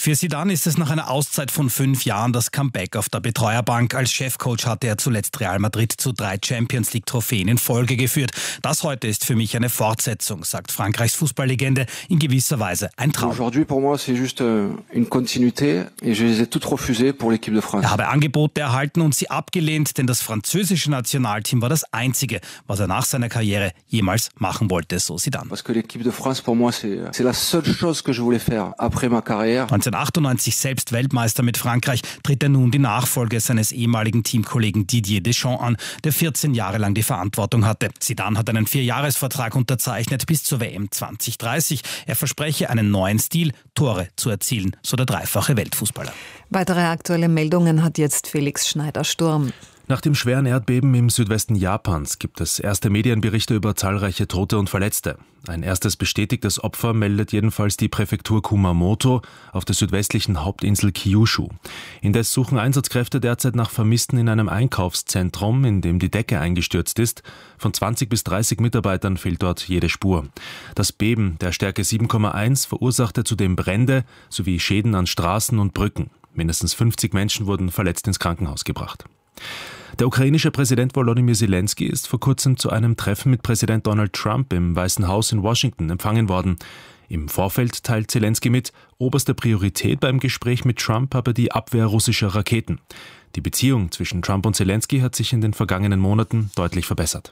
Für Zidane ist es nach einer Auszeit von 5 Jahren das Comeback auf der Betreuerbank. Als Chefcoach hatte er zuletzt Real Madrid zu 3 Champions-League-Trophäen in Folge geführt. Das heute ist für mich eine Fortsetzung, sagt Frankreichs Fußballlegende, in gewisser Weise ein Traum. Aujourd'hui pour moi c'est juste une continuité et je les ai toutes refusées pour l'équipe de France. Er habe Angebote erhalten und sie abgelehnt, denn das französische Nationalteam war das einzige, was er nach seiner Karriere jemals machen wollte, so Zidane. Parce que l'équipe de France pour moi c'est la seule chose que je voulais faire après ma carrière. 1998 selbst Weltmeister mit Frankreich, tritt er nun die Nachfolge seines ehemaligen Teamkollegen Didier Deschamps an, der 14 Jahre lang die Verantwortung hatte. Zidane hat einen 4-Jahres-Vertrag unterzeichnet bis zur WM 2030. Er verspreche einen neuen Stil, Tore zu erzielen, so der dreifache Weltfußballer. Weitere aktuelle Meldungen hat jetzt Felix Schneider-Sturm. Nach dem schweren Erdbeben im Südwesten Japans gibt es erste Medienberichte über zahlreiche Tote und Verletzte. Ein erstes bestätigtes Opfer meldet jedenfalls die Präfektur Kumamoto auf der südwestlichen Hauptinsel Kyushu. Indes suchen Einsatzkräfte derzeit nach Vermissten in einem Einkaufszentrum, in dem die Decke eingestürzt ist. Von 20 bis 30 Mitarbeitern fehlt dort jede Spur. Das Beben der Stärke 7,1 verursachte zudem Brände sowie Schäden an Straßen und Brücken. Mindestens 50 Menschen wurden verletzt ins Krankenhaus gebracht. Der ukrainische Präsident Volodymyr Zelensky ist vor kurzem zu einem Treffen mit Präsident Donald Trump im Weißen Haus in Washington empfangen worden. Im Vorfeld teilt Zelensky mit, oberste Priorität beim Gespräch mit Trump habe die Abwehr russischer Raketen. Die Beziehung zwischen Trump und Zelensky hat sich in den vergangenen Monaten deutlich verbessert.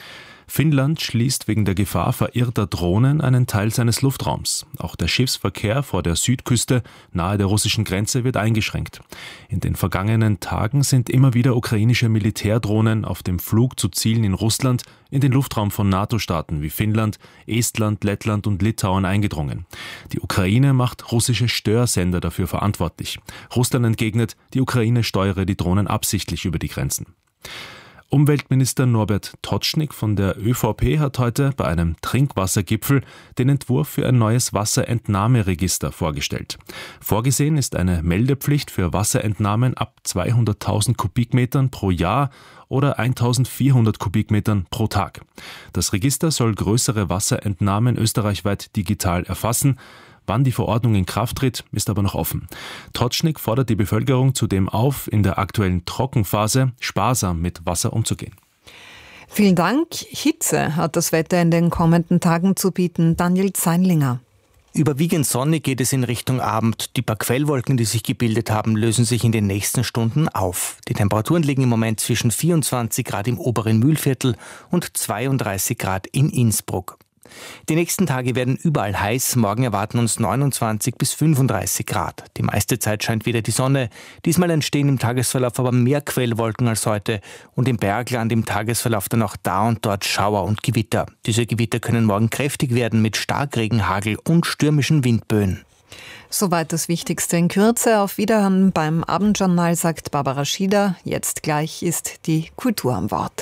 Finnland schließt wegen der Gefahr verirrter Drohnen einen Teil seines Luftraums. Auch der Schiffsverkehr vor der Südküste nahe der russischen Grenze wird eingeschränkt. In den vergangenen Tagen sind immer wieder ukrainische Militärdrohnen auf dem Flug zu Zielen in Russland in den Luftraum von NATO-Staaten wie Finnland, Estland, Lettland und Litauen eingedrungen. Die Ukraine macht russische Störsender dafür verantwortlich. Russland entgegnet, die Ukraine steuere die Drohnen absichtlich über die Grenzen. Umweltminister Norbert Totschnig von der ÖVP hat heute bei einem Trinkwassergipfel den Entwurf für ein neues Wasserentnahmeregister vorgestellt. Vorgesehen ist eine Meldepflicht für Wasserentnahmen ab 200.000 Kubikmetern pro Jahr oder 1.400 Kubikmetern pro Tag. Das Register soll größere Wasserentnahmen österreichweit digital erfassen. Wann die Verordnung in Kraft tritt, ist aber noch offen. Totschnig fordert die Bevölkerung zudem auf, in der aktuellen Trockenphase sparsam mit Wasser umzugehen. Vielen Dank. Hitze hat das Wetter in den kommenden Tagen zu bieten. Daniel Zeinlinger. Überwiegend sonnig geht es in Richtung Abend. Die paar Quellwolken, die sich gebildet haben, lösen sich in den nächsten Stunden auf. Die Temperaturen liegen im Moment zwischen 24 Grad im oberen Mühlviertel und 32 Grad in Innsbruck. Die nächsten Tage werden überall heiß. Morgen erwarten uns 29 bis 35 Grad. Die meiste Zeit scheint wieder die Sonne. Diesmal entstehen im Tagesverlauf aber mehr Quellwolken als heute. Und im Bergland im Tagesverlauf dann auch da und dort Schauer und Gewitter. Diese Gewitter können morgen kräftig werden mit Starkregen, Hagel und stürmischen Windböen. Soweit das Wichtigste in Kürze. Auf Wiederhören beim Abendjournal, sagt Barbara Schieder. Jetzt gleich ist die Kultur am Wort.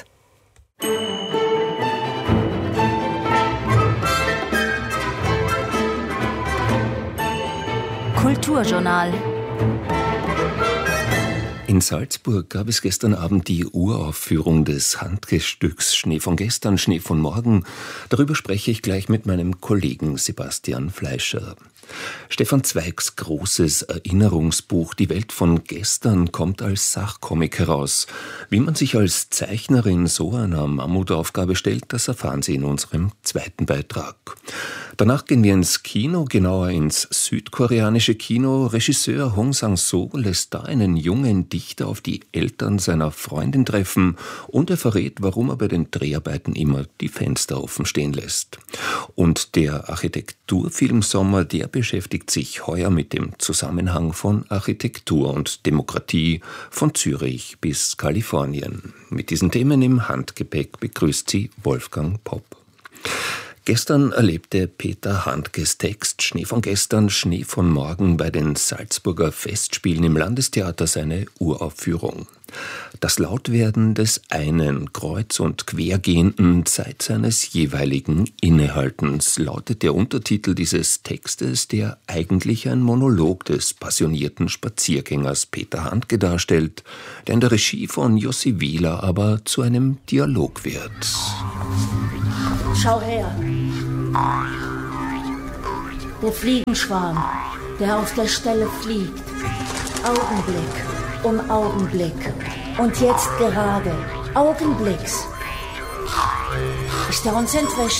Kulturjournal. In Salzburg gab es gestern Abend die Uraufführung des Handgestücks Schnee von gestern, Schnee von morgen. Darüber spreche ich gleich mit meinem Kollegen Sebastian Fleischer. Stefan Zweigs großes Erinnerungsbuch Die Welt von gestern kommt als Sachcomic heraus. Wie man sich als Zeichnerin so einer Mammutaufgabe stellt, das erfahren Sie in unserem zweiten Beitrag. Danach gehen wir ins Kino, genauer ins südkoreanische Kino. Regisseur Hong Sang-soo lässt da einen jungen Dichter auf die Eltern seiner Freundin treffen und er verrät, warum er bei den Dreharbeiten immer die Fenster offen stehen lässt. Und der Architekturfilm Sommer, der beschäftigt sich heuer mit dem Zusammenhang von Architektur und Demokratie von Zürich bis Kalifornien. Mit diesen Themen im Handgepäck begrüßt sie Wolfgang Popp. Gestern erlebte Peter Handkes Text Schnee von gestern, Schnee von morgen bei den Salzburger Festspielen im Landestheater seine Uraufführung. Das Lautwerden des einen kreuz- und quergehenden Zeit seines jeweiligen Innehaltens lautet der Untertitel dieses Textes, der eigentlich ein Monolog des passionierten Spaziergängers Peter Handke darstellt, der in der Regie von Jussi Wieler aber zu einem Dialog wird. Schau her. Der Fliegenschwarm. der auf der Stelle fliegt. Augenblick um Augenblick. Und jetzt gerade. Augenblicks. Ist er uns entwischt?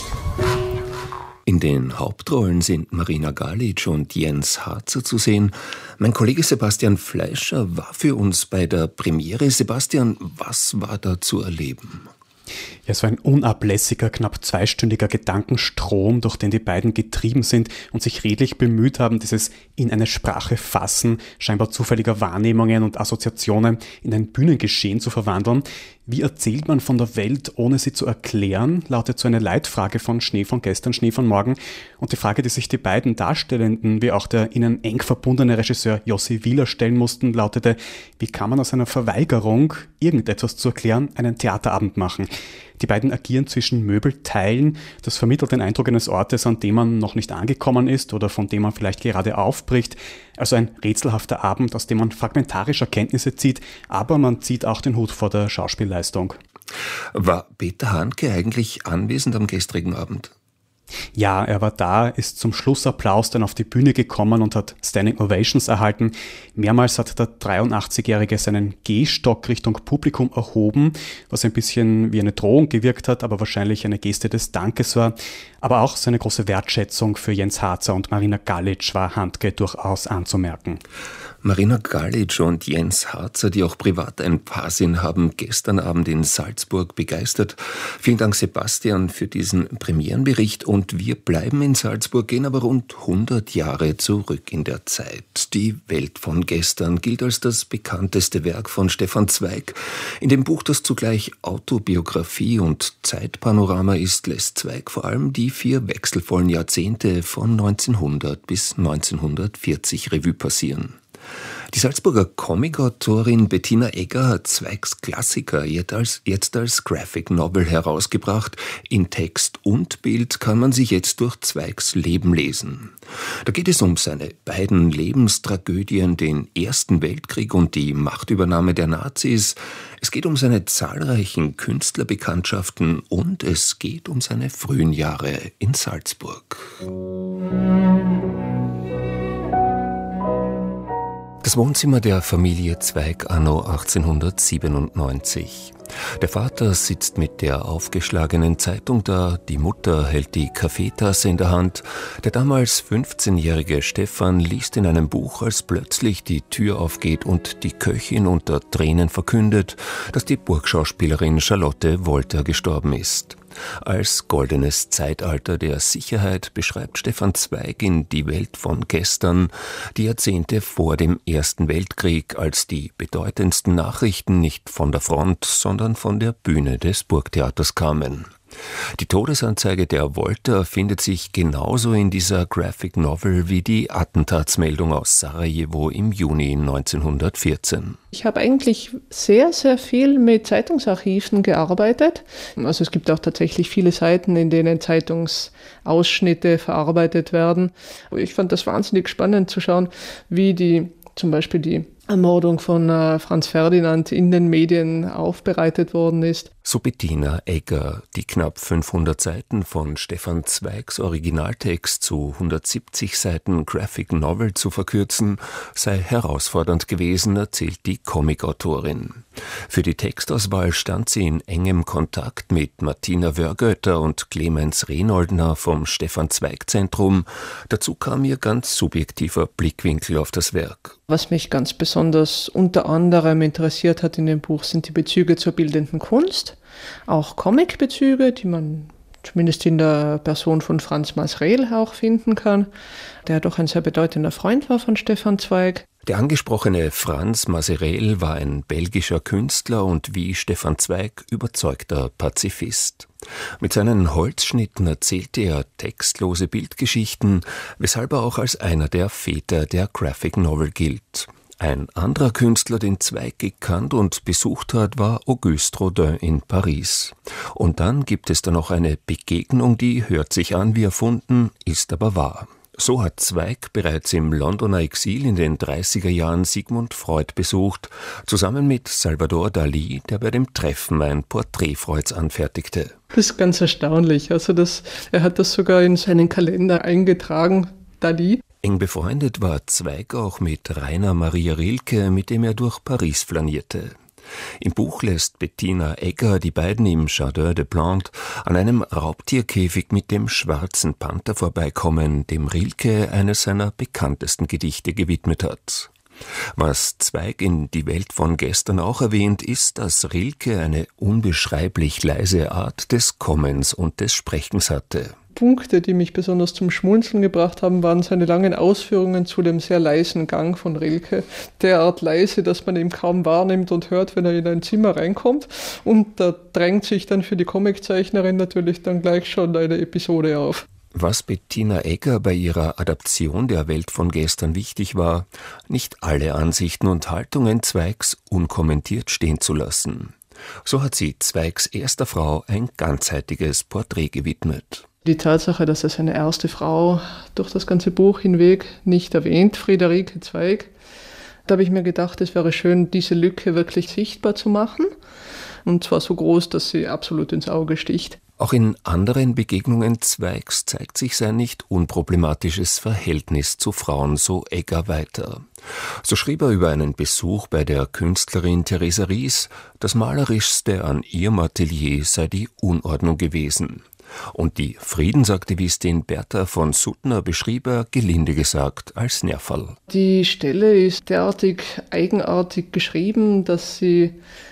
In den Hauptrollen sind Marina Galic und Jens Harzer zu sehen. Mein Kollege Sebastian Fleischer war für uns bei der Premiere. Sebastian, was war da zu erleben? Ja, so ein unablässiger, knapp 2-stündiger Gedankenstrom, durch den die beiden getrieben sind und sich redlich bemüht haben, dieses in eine Sprache fassen, scheinbar zufälliger Wahrnehmungen und Assoziationen in ein Bühnengeschehen zu verwandeln. Wie erzählt man von der Welt, ohne sie zu erklären, lautet so eine Leitfrage von Schnee von gestern, Schnee von morgen. Und die Frage, die sich die beiden Darstellenden, wie auch der ihnen eng verbundene Regisseur Jossi Wieler stellen mussten, lautete: Wie kann man aus einer Verweigerung, irgendetwas zu erklären, einen Theaterabend machen? Die beiden agieren zwischen Möbelteilen. Das vermittelt den Eindruck eines Ortes, an dem man noch nicht angekommen ist oder von dem man vielleicht gerade aufbricht. Also ein rätselhafter Abend, aus dem man fragmentarisch Erkenntnisse zieht, aber man zieht auch den Hut vor der Schauspielleistung. War Peter Handke eigentlich anwesend am gestrigen Abend? Ja, er war da, ist zum Schlussapplaus dann auf die Bühne gekommen und hat Standing Ovations erhalten. Mehrmals hat der 83-Jährige seinen Gehstock Richtung Publikum erhoben, was ein bisschen wie eine Drohung gewirkt hat, aber wahrscheinlich eine Geste des Dankes war. Aber auch seine große Wertschätzung für Jens Harzer und Marina Galic war Handke durchaus anzumerken. Marina Galic und Jens Harzer, die auch privat ein Paar sind, haben gestern Abend in Salzburg begeistert. Vielen Dank, Sebastian, für diesen Premierenbericht. Und wir bleiben in Salzburg, gehen aber rund 100 Jahre zurück in der Zeit. Die Welt von gestern gilt als das bekannteste Werk von Stefan Zweig. In dem Buch, das zugleich Autobiografie und Zeitpanorama ist, lässt Zweig vor allem die 4 wechselvollen Jahrzehnte von 1900 bis 1940 Revue passieren. Die Salzburger Comicautorin Bettina Egger hat Zweigs Klassiker jetzt als Graphic Novel herausgebracht. In Text und Bild kann man sich jetzt durch Zweigs Leben lesen. Da geht es um seine beiden Lebenstragödien, den Ersten Weltkrieg und die Machtübernahme der Nazis. Es geht um seine zahlreichen Künstlerbekanntschaften und es geht um seine frühen Jahre in Salzburg. Das Wohnzimmer der Familie Zweig anno 1897. Der Vater sitzt mit der aufgeschlagenen Zeitung da, die Mutter hält die Kaffeetasse in der Hand. Der damals 15-jährige Stefan liest in einem Buch, als plötzlich die Tür aufgeht und die Köchin unter Tränen verkündet, dass die Burgschauspielerin Charlotte Wolter gestorben ist. Als goldenes Zeitalter der Sicherheit beschreibt Stefan Zweig in Die Welt von gestern die Jahrzehnte vor dem Ersten Weltkrieg, als die bedeutendsten Nachrichten nicht von der Front, sondern von der Bühne des Burgtheaters kamen. Die Todesanzeige der Wolter findet sich genauso in dieser Graphic Novel wie die Attentatsmeldung aus Sarajevo im Juni 1914. Ich habe eigentlich sehr, sehr viel mit Zeitungsarchiven gearbeitet. Also es gibt auch tatsächlich viele Seiten, in denen Zeitungsausschnitte verarbeitet werden. Ich fand das wahnsinnig spannend zu schauen, wie zum Beispiel die Ermordung von Franz Ferdinand in den Medien aufbereitet worden ist. So Bettina Egger. Die knapp 500 Seiten von Stefan Zweigs Originaltext zu 170 Seiten Graphic Novel zu verkürzen, sei herausfordernd gewesen, erzählt die Comicautorin. Für die Textauswahl stand sie in engem Kontakt mit Martina Wörgötter und Clemens Renoldner vom Stefan Zweig Zentrum. Dazu kam ihr ganz subjektiver Blickwinkel auf das Werk. Was mich ganz besonders unter anderem interessiert hat in dem Buch, sind die Bezüge zur bildenden Kunst, auch Comic-Bezüge, die man zumindest in der Person von Franz Masreel auch finden kann, der doch ein sehr bedeutender Freund war von Stefan Zweig. Der angesprochene Franz Masreel war ein belgischer Künstler und wie Stefan Zweig überzeugter Pazifist. Mit seinen Holzschnitten erzählte er textlose Bildgeschichten, weshalb er auch als einer der Väter der Graphic Novel gilt. Ein anderer Künstler, den Zweig gekannt und besucht hat, war Auguste Rodin in Paris. Und dann gibt es da noch eine Begegnung, die hört sich an wie erfunden, ist aber wahr. So hat Zweig bereits im Londoner Exil in den 30er Jahren Sigmund Freud besucht, zusammen mit Salvador Dalí, der bei dem Treffen ein Porträt Freuds anfertigte. Das ist ganz erstaunlich. Also er hat das sogar in seinen Kalender eingetragen, Dalí. Eng befreundet war Zweig auch mit Rainer Maria Rilke, mit dem er durch Paris flanierte. Im Buch lässt Bettina Egger die beiden im Jardin des Plantes an einem Raubtierkäfig mit dem schwarzen Panther vorbeikommen, dem Rilke eines seiner bekanntesten Gedichte gewidmet hat. Was Zweig in Die Welt von gestern auch erwähnt, ist, dass Rilke eine unbeschreiblich leise Art des Kommens und des Sprechens hatte. Punkte, die mich besonders zum Schmunzeln gebracht haben, waren seine langen Ausführungen zu dem sehr leisen Gang von Rilke. Derart leise, dass man ihn kaum wahrnimmt und hört, wenn er in ein Zimmer reinkommt. Und da drängt sich dann für die Comiczeichnerin natürlich dann gleich schon eine Episode auf. Was Bettina Egger bei ihrer Adaption der Welt von gestern wichtig war, nicht alle Ansichten und Haltungen Zweigs unkommentiert stehen zu lassen. So hat sie Zweigs erster Frau ein ganzheitiges Porträt gewidmet. Die Tatsache, dass er seine erste Frau durch das ganze Buch hinweg nicht erwähnt, Friederike Zweig, da habe ich mir gedacht, es wäre schön, diese Lücke wirklich sichtbar zu machen. Und zwar so groß, dass sie absolut ins Auge sticht. Auch in anderen Begegnungen Zweigs zeigt sich sein nicht unproblematisches Verhältnis zu Frauen, so Egger weiter. So schrieb er über einen Besuch bei der Künstlerin Theresa Ries, das Malerischste an ihrem Atelier sei die Unordnung gewesen. Und die Friedensaktivistin Bertha von Suttner beschrieb er, gelinde gesagt, als Nerverl. Die Stelle ist derartig eigenartig geschrieben, dass sie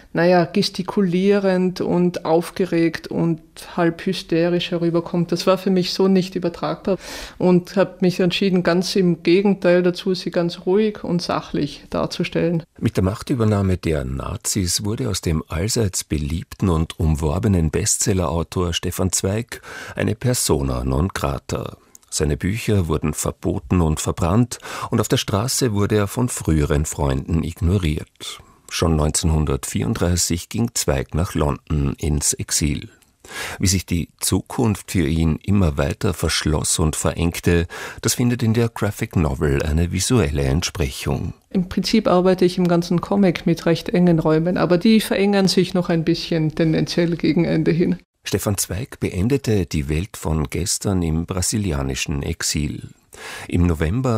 gestikulierend und aufgeregt und halb hysterisch herüberkommt. Das war für mich so nicht übertragbar und habe mich entschieden, ganz im Gegenteil dazu, sie ganz ruhig und sachlich darzustellen. Mit der Machtübernahme der Nazis wurde aus dem allseits beliebten und umworbenen Bestsellerautor Stefan Zweig eine Persona non grata. Seine Bücher wurden verboten und verbrannt und auf der Straße wurde er von früheren Freunden ignoriert. Schon 1934 ging Zweig nach London ins Exil. Wie sich die Zukunft für ihn immer weiter verschloss und verengte, das findet in der Graphic Novel eine visuelle Entsprechung. Im Prinzip arbeite ich im ganzen Comic mit recht engen Räumen, aber die verengen sich noch ein bisschen tendenziell gegen Ende hin. Stefan Zweig beendete die Welt von gestern im brasilianischen Exil. Im November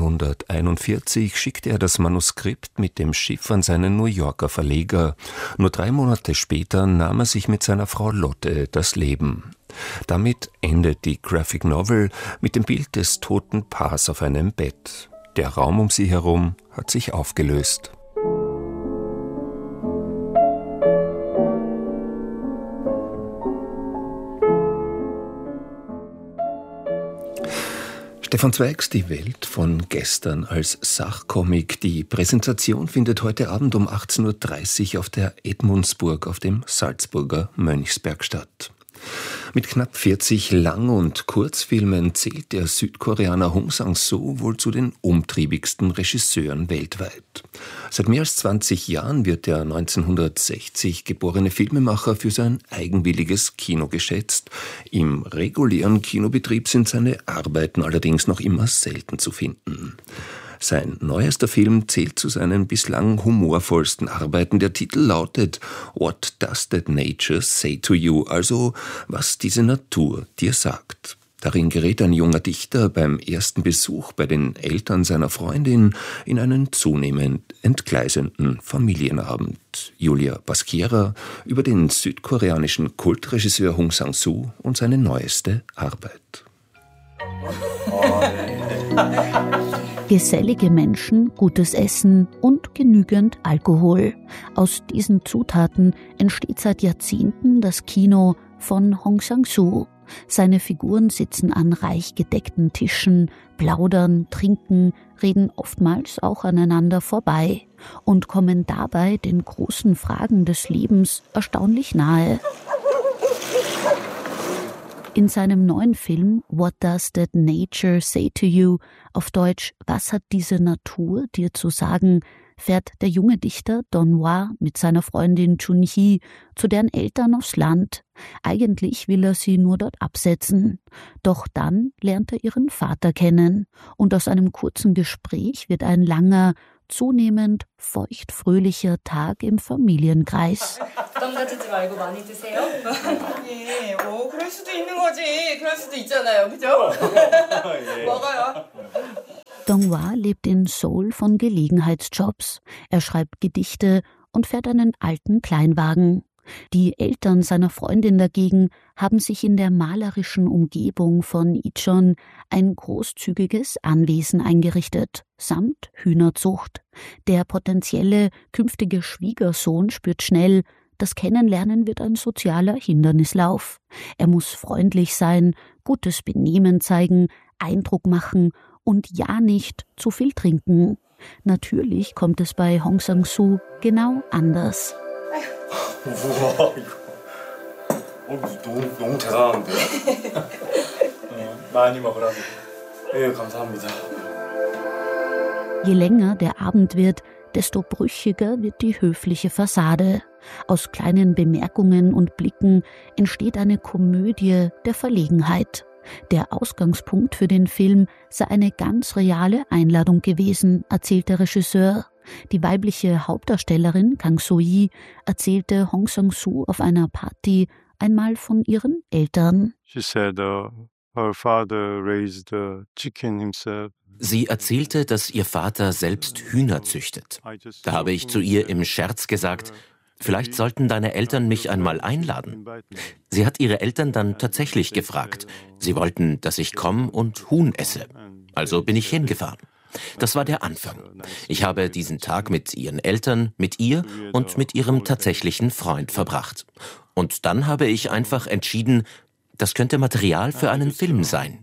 1941 schickte er das Manuskript mit dem Schiff an seinen New Yorker Verleger. Nur 3 Monate später nahm er sich mit seiner Frau Lotte das Leben. Damit endet die Graphic Novel mit dem Bild des toten Paars auf einem Bett. Der Raum um sie herum hat sich aufgelöst. Stefan Zweigs Die Welt von gestern als Sachcomic. Die Präsentation findet heute Abend um 18.30 Uhr auf der Edmundsburg auf dem Salzburger Mönchsberg statt. Mit knapp 40 Lang- und Kurzfilmen zählt der Südkoreaner Hong Sang-soo wohl zu den umtriebigsten Regisseuren weltweit. Seit mehr als 20 Jahren wird der 1960 geborene Filmemacher für sein eigenwilliges Kino geschätzt. Im regulären Kinobetrieb sind seine Arbeiten allerdings noch immer selten zu finden. Sein neuester Film zählt zu seinen bislang humorvollsten Arbeiten. Der Titel lautet What Does That Nature Say to You? Also, was diese Natur dir sagt. Darin gerät ein junger Dichter beim ersten Besuch bei den Eltern seiner Freundin in einen zunehmend entgleisenden Familienabend. Julia Basquiera über den südkoreanischen Kultregisseur Hong Sang-soo und seine neueste Arbeit. Gesellige Menschen, gutes Essen und genügend Alkohol. Aus diesen Zutaten entsteht seit Jahrzehnten das Kino von Hong Sang-soo. Seine Figuren sitzen an reich gedeckten Tischen, plaudern, trinken, reden oftmals auch aneinander vorbei und kommen dabei den großen Fragen des Lebens erstaunlich nahe. In seinem neuen Film What Does That Nature Say to You, auf Deutsch Was hat diese Natur dir zu sagen, fährt der junge Dichter Don Hwa mit seiner Freundin Chun-hee zu deren Eltern aufs Land. Eigentlich will er sie nur dort absetzen. Doch dann lernt er ihren Vater kennen und aus einem kurzen Gespräch wird ein langer, zunehmend feuchtfröhlicher Tag im Familienkreis. Dong-hwa lebt in Seoul von Gelegenheitsjobs. Er schreibt Gedichte und fährt einen alten Kleinwagen. Die Eltern seiner Freundin dagegen haben sich in der malerischen Umgebung von Icheon ein großzügiges Anwesen eingerichtet, samt Hühnerzucht. Der potenzielle künftige Schwiegersohn spürt schnell, das Kennenlernen wird ein sozialer Hindernislauf. Er muss freundlich sein, gutes Benehmen zeigen, Eindruck machen und ja nicht zu viel trinken. Natürlich kommt es bei Hong Sang-soo genau anders. 우와, 이거 너무 대단한데요? 많이 먹으라고. 예, 감사합니다. Je länger der Abend wird, desto brüchiger wird die höfliche Fassade. Aus kleinen Bemerkungen und Blicken entsteht eine Komödie der Verlegenheit. Der Ausgangspunkt für den Film sei eine ganz reale Einladung gewesen, erzählt der Regisseur. Die weibliche Hauptdarstellerin Kang So-hee erzählte Hong Sang-soo auf einer Party einmal von ihren Eltern. She said, her father raised chicken himself. Sie erzählte, dass ihr Vater selbst Hühner züchtet. Da habe ich zu ihr im Scherz gesagt, vielleicht sollten deine Eltern mich einmal einladen. Sie hat ihre Eltern dann tatsächlich gefragt. Sie wollten, dass ich komme und Huhn esse. Also bin ich hingefahren. Das war der Anfang. Ich habe diesen Tag mit ihren Eltern, mit ihr und mit ihrem tatsächlichen Freund verbracht. Und dann habe ich einfach entschieden, das könnte Material für einen Film sein.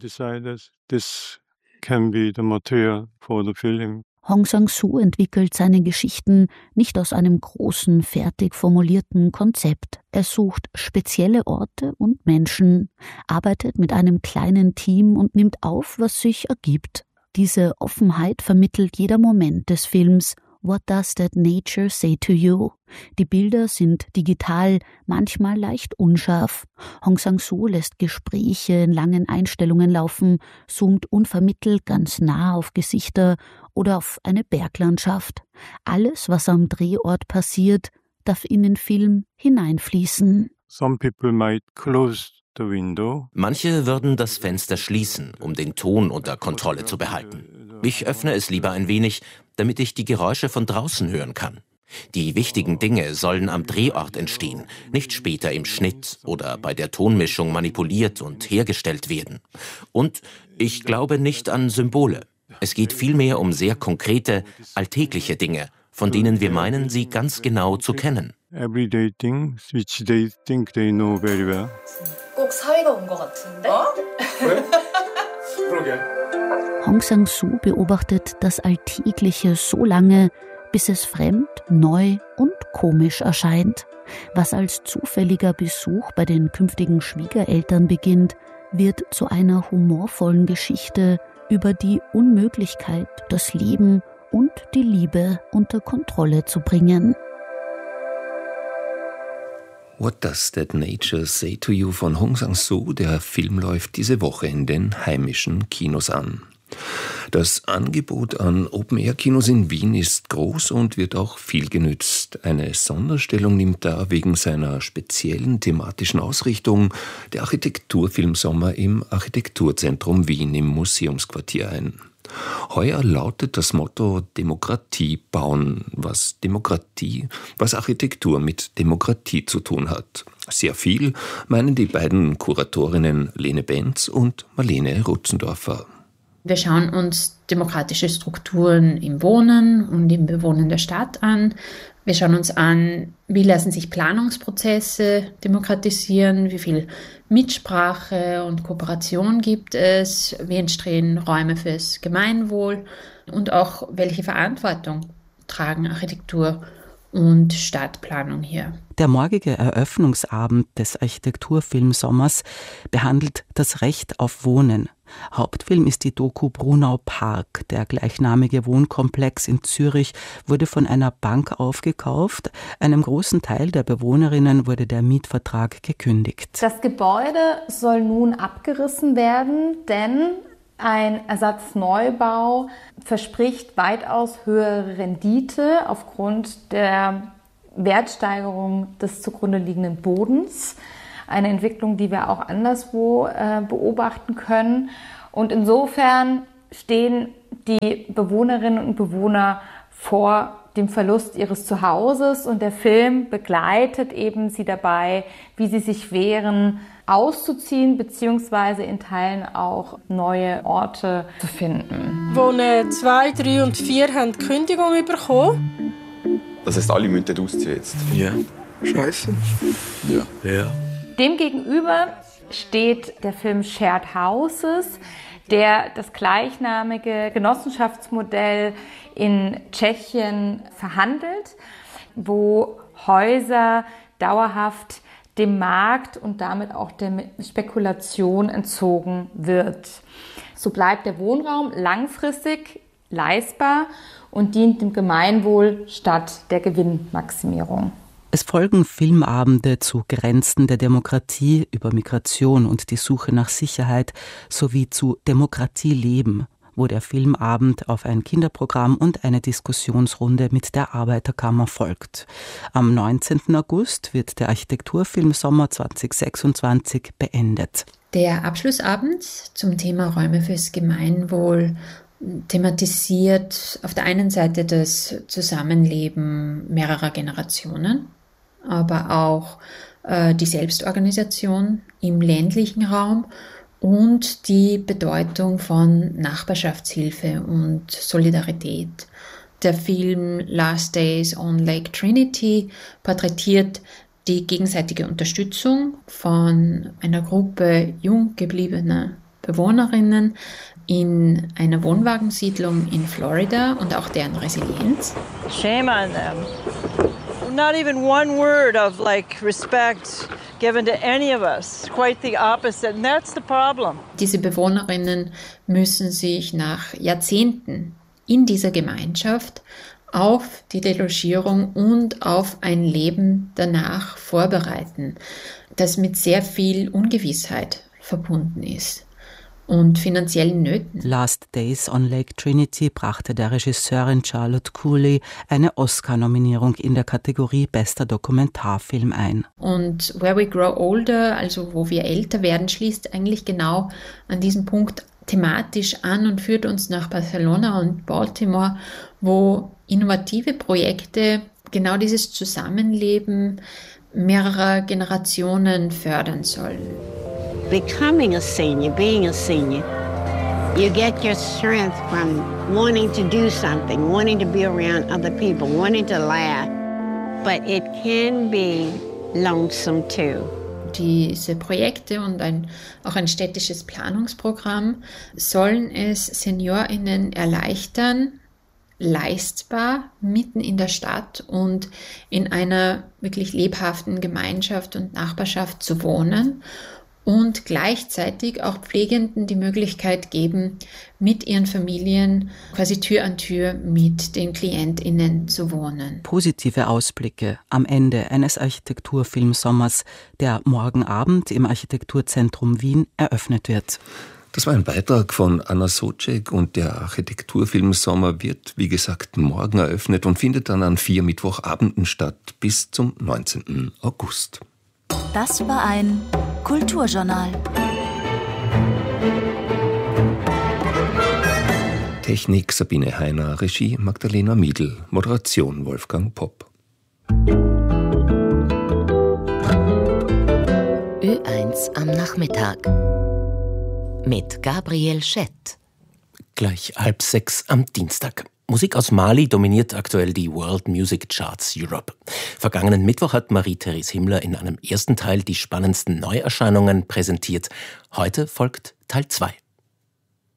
Hong Sang-soo entwickelt seine Geschichten nicht aus einem großen, fertig formulierten Konzept. Er sucht spezielle Orte und Menschen, arbeitet mit einem kleinen Team und nimmt auf, was sich ergibt. Diese Offenheit vermittelt jeder Moment des Films. What does that nature say to you? Die Bilder sind digital, manchmal leicht unscharf. Hong Sang-soo lässt Gespräche in langen Einstellungen laufen, zoomt unvermittelt ganz nah auf Gesichter oder auf eine Berglandschaft. Alles, was am Drehort passiert, darf in den Film hineinfließen. Some people might close the window. Manche würden das Fenster schließen, um den Ton unter Kontrolle zu behalten. Ich öffne es lieber ein wenig, damit ich die Geräusche von draußen hören kann. Die wichtigen Dinge sollen am Drehort entstehen, nicht später im Schnitt oder bei der Tonmischung manipuliert und hergestellt werden. Und ich glaube nicht an Symbole. Es geht vielmehr um sehr konkrete, alltägliche Dinge, von denen wir meinen, sie ganz genau zu kennen. Everyday things which they think they know very well. 꼭 사위가 온 것 같은데? 그래? 그러게. Hong Sang-soo beobachtet das Alltägliche so lange, bis es fremd, neu und komisch erscheint. Was als zufälliger Besuch bei den künftigen Schwiegereltern beginnt, wird zu einer humorvollen Geschichte über die Unmöglichkeit, das Leben und die Liebe unter Kontrolle zu bringen. What Does That Nature Say to You von Hong Sang-soo, der Film läuft diese Woche in den heimischen Kinos an. Das Angebot an Open-Air-Kinos in Wien ist groß und wird auch viel genützt. Eine Sonderstellung nimmt da wegen seiner speziellen thematischen Ausrichtung der Architekturfilmsommer im Architekturzentrum Wien im Museumsquartier ein. Heuer lautet das Motto Demokratie bauen, was Architektur mit Demokratie zu tun hat. Sehr viel, meinen die beiden Kuratorinnen Lene Benz und Marlene Rutzendorfer. Wir schauen uns demokratische Strukturen im Wohnen und im Bewohnen der Stadt an. Wir schauen uns an, wie lassen sich Planungsprozesse demokratisieren, wie viel Mitsprache und Kooperation gibt es, wie entstehen Räume fürs Gemeinwohl und auch welche Verantwortung tragen Architektur und Stadtplanung hier. Der morgige Eröffnungsabend des Architekturfilmsommers behandelt das Recht auf Wohnen. Hauptfilm ist die Doku Brunau Park. Der gleichnamige Wohnkomplex in Zürich wurde von einer Bank aufgekauft. Einem großen Teil der Bewohnerinnen wurde der Mietvertrag gekündigt. Das Gebäude soll nun abgerissen werden, denn Ein Ersatzneubau verspricht weitaus höhere Rendite aufgrund der Wertsteigerung des zugrunde liegenden Bodens. Eine Entwicklung, die wir auch anderswo beobachten können. Und insofern stehen die Bewohnerinnen und Bewohner vor dem Verlust ihres Zuhauses und der Film begleitet eben sie dabei, wie sie sich wehren, auszuziehen bzw. in Teilen auch neue Orte zu finden. Wohnen 2, 3 und 4 haben die Kündigung bekommen. Das heißt, alle müssen ausziehen jetzt? Ja. Scheiße. Ja. Demgegenüber steht der Film Shared Houses, der das gleichnamige Genossenschaftsmodell in Tschechien verhandelt, wo Häuser dauerhaft dem Markt und damit auch der Spekulation entzogen wird. So bleibt der Wohnraum langfristig leistbar und dient dem Gemeinwohl statt der Gewinnmaximierung. Es folgen Filmabende zu Grenzen der Demokratie, über Migration und die Suche nach Sicherheit sowie zu Demokratie leben, wo der Filmabend auf ein Kinderprogramm und eine Diskussionsrunde mit der Arbeiterkammer folgt. Am 19. August wird der Architekturfilmsommer 2026 beendet. Der Abschlussabend zum Thema Räume fürs Gemeinwohl thematisiert auf der einen Seite das Zusammenleben mehrerer Generationen, aber auch die Selbstorganisation im ländlichen Raum und die Bedeutung von Nachbarschaftshilfe und Solidarität. Der Film Last Days on Lake Trinity porträtiert die gegenseitige Unterstützung von einer Gruppe jung gebliebener Bewohnerinnen in einer Wohnwagensiedlung in Florida und auch deren Resilienz. Shame on them. Not even one word of respect given to any of us. Quite the opposite, and that's the problem. Diese Bewohnerinnen müssen sich nach Jahrzehnten in dieser Gemeinschaft auf die Delogierung und auf ein Leben danach vorbereiten, das mit sehr viel Ungewissheit verbunden ist und finanziellen Nöten. Last Days on Lake Trinity brachte der Regisseurin Charlotte Cooley eine Oscar-Nominierung in der Kategorie Bester Dokumentarfilm ein. Und Where We Grow Older, also wo wir älter werden, schließt eigentlich genau an diesem Punkt thematisch an und führt uns nach Barcelona und Baltimore, wo innovative Projekte genau dieses Zusammenleben mehrerer Generationen fördern sollen. Becoming a senior, being a senior, you get your strength from wanting to do something, wanting to be around other people, wanting to laugh. But it can be lonesome too. Diese Projekte und auch ein städtisches Planungsprogramm sollen es SeniorInnen erleichtern, leistbar mitten in der Stadt und in einer wirklich lebhaften Gemeinschaft und Nachbarschaft zu wohnen und gleichzeitig auch Pflegenden die Möglichkeit geben, mit ihren Familien quasi Tür an Tür mit den KlientInnen zu wohnen. Positive Ausblicke am Ende eines Architekturfilmsommers, der morgen Abend im Architekturzentrum Wien eröffnet wird. Das war ein Beitrag von Anna Socek und der Architekturfilmsommer wird, wie gesagt, morgen eröffnet und findet dann an 4 Mittwochabenden statt bis zum 19. August. Das war ein Kulturjournal. Technik Sabine Heiner, Regie Magdalena Miedl, Moderation Wolfgang Popp. Ö1 am Nachmittag mit Gabriel Schett. Gleich 5:30 am Dienstag. Musik aus Mali dominiert aktuell die World Music Charts Europe. Vergangenen Mittwoch hat Marie-Therese Himmler in einem ersten Teil die spannendsten Neuerscheinungen präsentiert. Heute folgt Teil 2.